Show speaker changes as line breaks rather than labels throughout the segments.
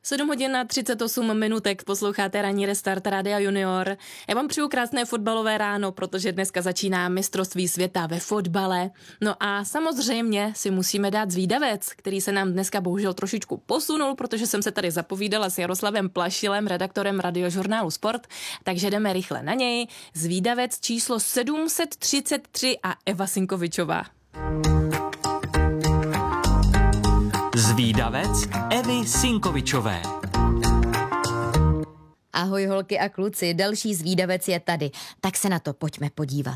7 hodin a 38 minutek, posloucháte ranní restart Rádia Junior. Já vám přeju krásné fotbalové ráno, protože dneska začíná mistrovství světa ve fotbale. No a samozřejmě si musíme dát zvídavec, který se nám dneska bohužel trošičku posunul, protože jsem se tady zapovídala s Jaroslavem Plašilem, redaktorem radiožurnálu Sport, takže jdeme rychle na něj. Zvídavec číslo 733 a Eva Sinkovičová.
Zvídavec Evy Sinkovičové.
Ahoj holky a kluci, další zvídavec je tady, tak se na to pojďme podívat.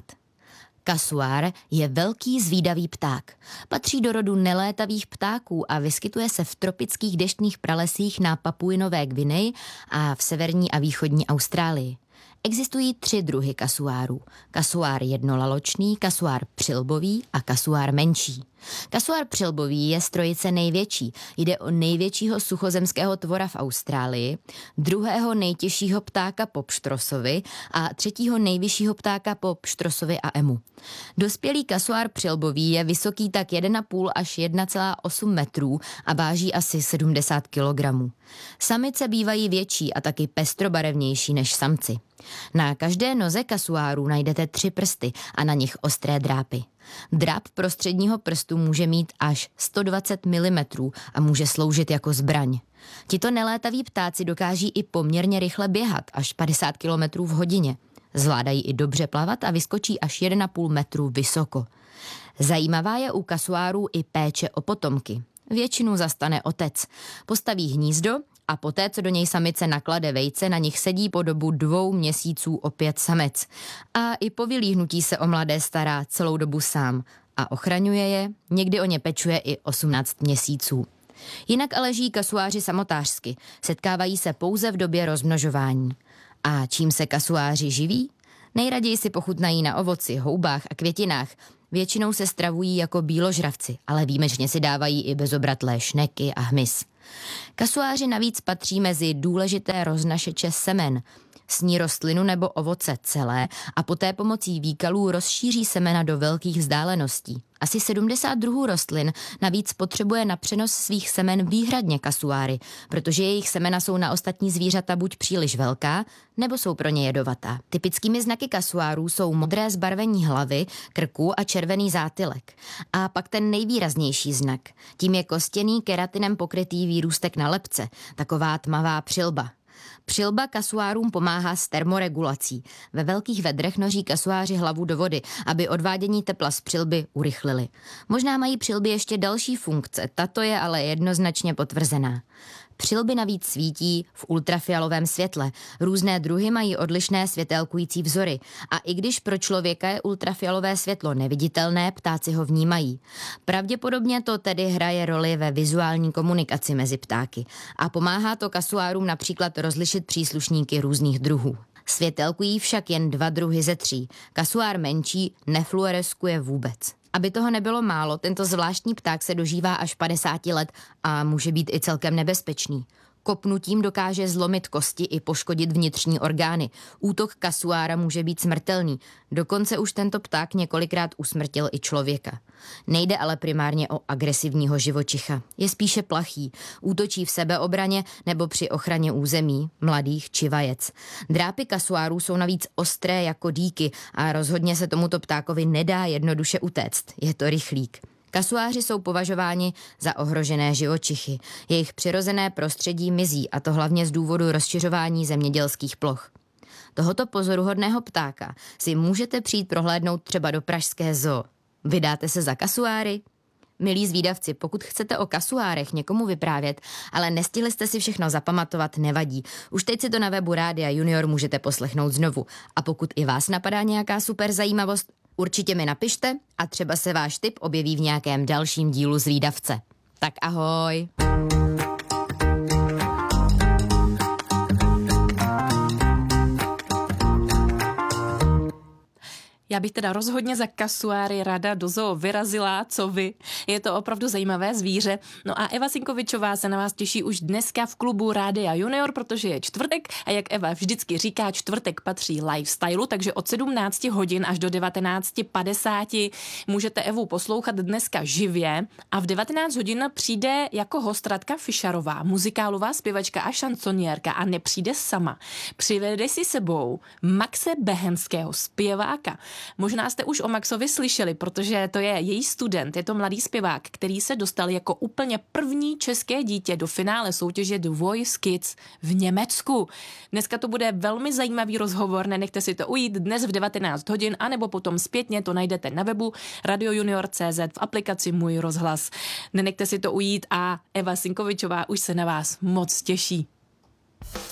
Kasuár je velký zvídavý pták. Patří do rodu nelétavých ptáků a vyskytuje se v tropických deštných pralesích na Papui Nové Gvineji a v severní a východní Austrálii. Existují 3 druhy kasuárů. Kasuár jednolaločný, kasuár přilbový a kasuár menší. Kasuár přilbový je z trojice největší. Jde o největšího suchozemského tvora v Austrálii, druhého nejtěžšího ptáka po pštrosovi a třetího nejvyššího ptáka po pštrosovi a emu. Dospělý kasuár přilbový je vysoký tak 1,5 až 1,8 metrů a váží asi 70 kilogramů. Samice bývají větší a taky pestrobarevnější než samci. Na každé noze kasuárů najdete 3 prsty a na nich ostré drápy. Dráp prostředního prstu může mít až 120 mm a může sloužit jako zbraň. Tito nelétaví ptáci dokáží i poměrně rychle běhat, až 50 km v hodině. Zvládají i dobře plavat a vyskočí až 1,5 metru vysoko. Zajímavá je u kasuárů i péče o potomky. Většinu zastane otec. Postaví hnízdo a poté, co do něj samice naklade vejce, na nich sedí po dobu 2 měsíců opět samec. A i po vylíhnutí se o mladé stará celou dobu sám a ochraňuje je, někdy o ně pečuje i 18 měsíců. Jinak ale žijí kasuáři samotářsky, setkávají se pouze v době rozmnožování. A čím se kasuáři živí? Nejraději si pochutnají na ovoci, houbách a květinách. Většinou se stravují jako bíložravci, ale výjimečně si dávají i bezobratlé šneky a hmyz. Kasuáři navíc patří mezi důležité roznašeče semen. Sní rostlinu nebo ovoce celé a poté pomocí výkalů rozšíří semena do velkých vzdáleností. Asi 70 druhů rostlin navíc potřebuje na přenos svých semen výhradně kasuáry, protože jejich semena jsou na ostatní zvířata buď příliš velká, nebo jsou pro ně jedovatá. Typickými znaky kasuárů jsou modré zbarvení hlavy, krku a červený zátylek. A pak ten nejvýraznější znak. Tím je kostěný keratinem pokrytý výrůstek na lebce, taková tmavá přilba. Přilba kasuárům pomáhá s termoregulací. Ve velkých vedrech noří kasuáři hlavu do vody, aby odvádění tepla z přilby urychlili. Možná mají přilby ještě další funkce, tato je ale jednoznačně potvrzená. Přilby navíc svítí v ultrafialovém světle. Různé druhy mají odlišné světélkující vzory a i když pro člověka je ultrafialové světlo neviditelné, ptáci ho vnímají. Pravděpodobně to tedy hraje roli ve vizuální komunikaci mezi ptáky a pomáhá to kasuárům například rozlišit příslušníky různých druhů. Světélkují však jen 2 druhy ze 3. Kasuár menší nefluoreskuje vůbec. Aby toho nebylo málo, tento zvláštní pták se dožívá až 50 let a může být i celkem nebezpečný. Kopnutím dokáže zlomit kosti i poškodit vnitřní orgány. Útok kasuára může být smrtelný. Dokonce už tento pták několikrát usmrtil i člověka. Nejde ale primárně o agresivního živočicha. Je spíše plachý. Útočí v sebeobraně nebo při ochraně území, mladých či vajec. Drápy kasuárů jsou navíc ostré jako dýky a rozhodně se tomuto ptákovi nedá jednoduše utéct. Je to rychlík. Kasuáři jsou považováni za ohrožené živočichy. Jejich přirozené prostředí mizí, a to hlavně z důvodu rozšiřování zemědělských ploch. Tohoto pozoruhodného ptáka si můžete přijít prohlédnout třeba do pražské zoo. Vydáte se za kasuáry? Milí zvídavci, pokud chcete o kasuárech někomu vyprávět, ale nestihli jste si všechno zapamatovat, nevadí. Už teď si to na webu Rádia Junior můžete poslechnout znovu. A pokud i vás napadá nějaká super zajímavost, určitě mi napište a třeba se váš tip objeví v nějakém dalším dílu Zvídavce. Tak ahoj!
Já bych teda rozhodně za kasuáry ráda do zoo vyrazila, co vy. Je to opravdu zajímavé zvíře. No a Eva Sinkovičová se na vás těší už dneska v klubu Rádia Junior, protože je čtvrtek a jak Eva vždycky říká, čtvrtek patří lifestylu, takže od 17 hodin až do 19:50 můžete Evu poslouchat dneska živě a v 19 hodin přijde jako host Radka Fišarová, muzikálová zpěvačka a šansonierka a nepřijde sama. Přivede si sebou Maxe Behenského, zpěváka. Možná jste už o Maxovi slyšeli, protože to je její student, je to mladý zpěvák, který se dostal jako úplně první české dítě do finále soutěže The Voice Kids v Německu. Dneska to bude velmi zajímavý rozhovor, nenechte si to ujít dnes v 19 hodin, anebo potom zpětně to najdete na webu radiojunior.cz v aplikaci Můj rozhlas. Nenechte si to ujít a Eva Sinkovičová už se na vás moc těší.